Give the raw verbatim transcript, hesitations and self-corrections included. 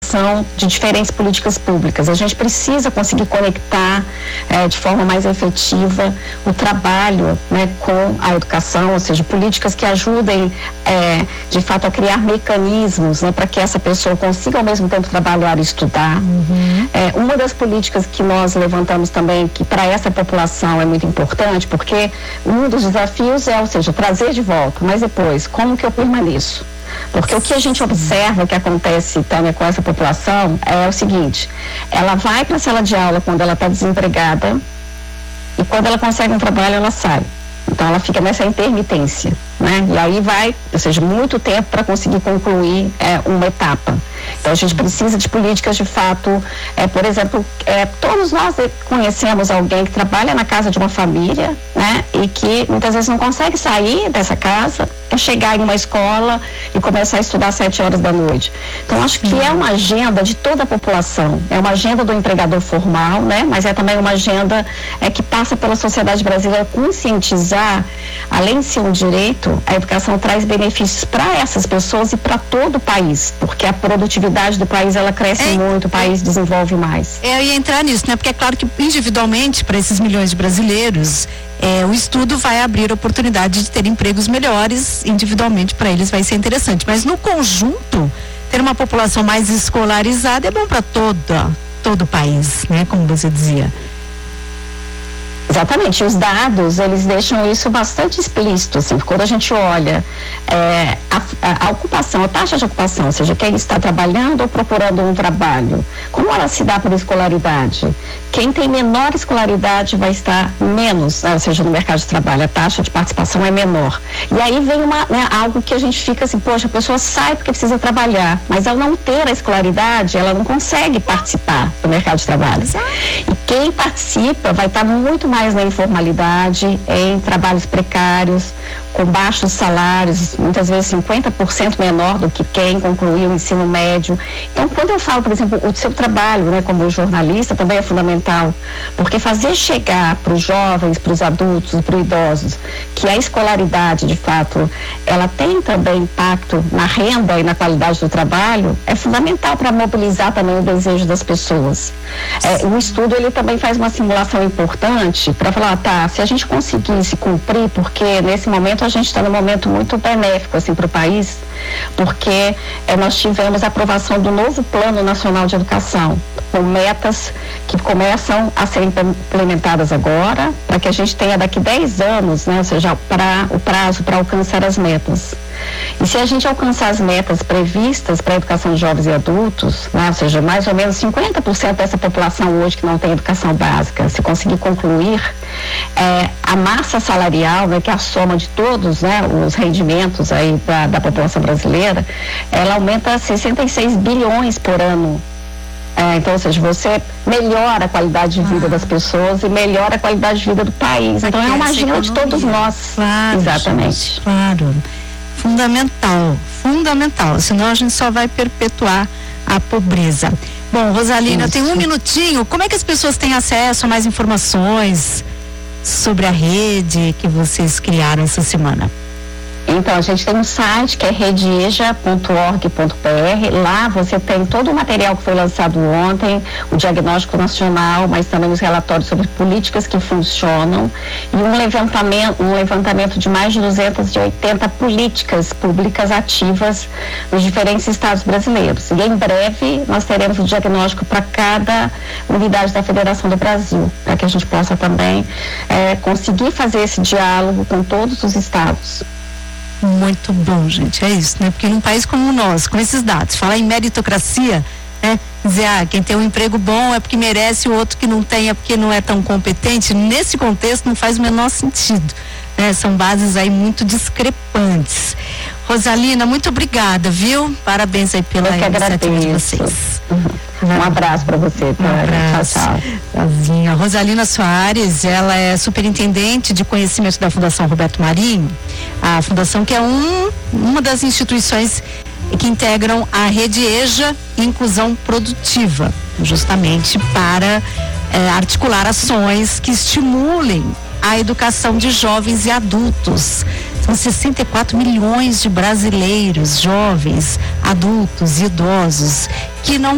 articulação de diferentes políticas públicas. A gente precisa conseguir conectar é, de forma mais efetiva o trabalho, né, com a educação, ou seja, políticas que ajudem é, de fato a criar mecanismos, né, para que essa pessoa consiga ao mesmo tempo trabalhar e estudar. Uhum. É, uma das políticas que nós levantamos também, que para essa população é muito importante, porque um dos desafios é, ou seja, trazer de volta, mas depois, como que eu permaneço? Porque o que a gente observa que acontece, Tânia, com essa população é o seguinte: ela vai para a sala de aula quando ela está desempregada e quando ela consegue um trabalho ela sai. Então ela fica nessa intermitência, né? E aí vai, ou seja, muito tempo para conseguir concluir é, uma etapa. Então a gente precisa de políticas de fato, é, por exemplo, é, todos nós conhecemos alguém que trabalha na casa de uma família, né? E que muitas vezes não consegue sair dessa casa, é chegar em uma escola e começar a estudar às sete horas da noite. Então acho que é uma agenda de toda a população, é uma agenda do empregador formal, né? Mas é também uma agenda é, que passa pela sociedade brasileira conscientizar, além de ser um direito, a educação traz benefícios para essas pessoas e para todo o país, porque a produtividade do país ela cresce é, muito, o país é, desenvolve mais. É, eu ia entrar nisso, né? Porque é claro que individualmente para esses milhões de brasileiros, é, o estudo vai abrir oportunidade de ter empregos melhores, individualmente para eles vai ser interessante, mas no conjunto ter uma população mais escolarizada é bom para toda todo o país, né? Como você dizia. Exatamente, os dados, eles deixam isso bastante explícito, assim, quando a gente olha é, a, a, a ocupação, a taxa de ocupação, ou seja, quem está trabalhando ou procurando um trabalho, como ela se dá por escolaridade? Quem tem menor escolaridade vai estar menos, né, ou seja, no mercado de trabalho, a taxa de participação é menor. E aí vem uma, né, algo que a gente fica assim, poxa, a pessoa sai porque precisa trabalhar, mas ao não ter a escolaridade, ela não consegue participar do mercado de trabalho. E quem participa vai estar muito mais na informalidade, em trabalhos precários, com baixos salários, muitas vezes cinquenta por cento menor do que quem concluiu o ensino médio. Então, quando eu falo, por exemplo, o seu trabalho, né, como jornalista, também é fundamental, porque fazer chegar para os jovens, para os adultos, para os idosos, que a escolaridade, de fato, ela tem também impacto na renda e na qualidade do trabalho, é fundamental para mobilizar também o desejo das pessoas. É, o estudo, ele também faz uma simulação importante para falar, tá, se a gente conseguisse cumprir, porque nesse momento a gente está num momento muito benéfico assim para o país, porque é, nós tivemos a aprovação do novo Plano Nacional de Educação, com metas que começam a ser implementadas agora, para que a gente tenha daqui dez anos, né, ou seja, para o prazo para alcançar as metas. E se a gente alcançar as metas previstas para a educação de jovens e adultos, né, ou seja, mais ou menos cinquenta por cento dessa população hoje que não tem educação básica, se conseguir concluir, é, a massa salarial, né, que é a soma de todos, né, os rendimentos aí da, da população brasileira, ela aumenta sessenta e seis bilhões por ano. É, então, ou seja, você melhora a qualidade de vida ah. das pessoas e melhora a qualidade de vida do país. Então, é uma agenda de todos nós. Claro, exatamente. Gente, claro. Fundamental, fundamental. Senão a gente só vai perpetuar a pobreza. Bom, Rosalina, tem um minutinho. Como é que as pessoas têm acesso a mais informações sobre a rede que vocês criaram essa semana? Então, a gente tem um site que é redeja ponto org ponto br. Lá você tem todo o material que foi lançado ontem, o diagnóstico nacional, mas também os relatórios sobre políticas que funcionam e um levantamento, um levantamento de mais de duzentas e oitenta políticas públicas ativas nos diferentes estados brasileiros. E em breve nós teremos o diagnóstico para cada unidade da Federação do Brasil, para que a gente possa também é, conseguir fazer esse diálogo com todos os estados. Muito bom, gente, é isso, né? Porque num país como o nosso, com esses dados, falar em meritocracia, né? Dizer, ah, quem tem um emprego bom é porque merece, o outro que não tem é porque não é tão competente, nesse contexto não faz o menor sentido, né? São bases aí muito discrepantes. Rosalina, muito obrigada, viu? Parabéns aí pela iniciativa de vocês. Uhum. Um abraço para você, tá? Um abraço. Tchau, tchau. Rosalina Soares, ela é superintendente de conhecimento da Fundação Roberto Marinho, a fundação que é um, uma das instituições que integram a Rede EJA Inclusão Produtiva, justamente para eh, articular ações que estimulem a educação de jovens e adultos. São sessenta e quatro milhões de brasileiros, jovens, adultos e idosos, que não